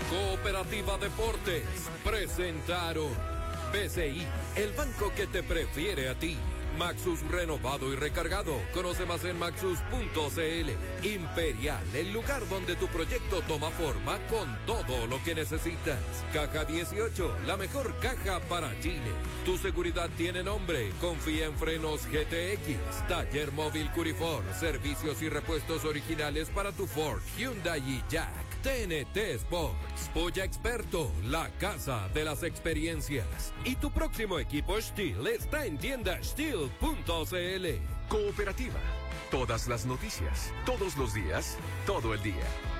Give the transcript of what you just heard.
Cooperativa Deportes presentaron BCI, el banco que te prefiere a ti. Maxus renovado y recargado. Conoce más en maxus.cl. Imperial, el lugar donde tu proyecto toma forma con todo lo que necesitas. Caja 18, la mejor caja para Chile. Tu seguridad tiene nombre. Confía en Frenos GTX. Taller Móvil Curifor. Servicios y repuestos originales para tu Ford, Hyundai y Jack. TNT Sports. Polla Experto, la casa de las experiencias. Y tu próximo equipo Steel está en tienda Steel.cl. Cooperativa. Todas las noticias, todos los días, todo el día.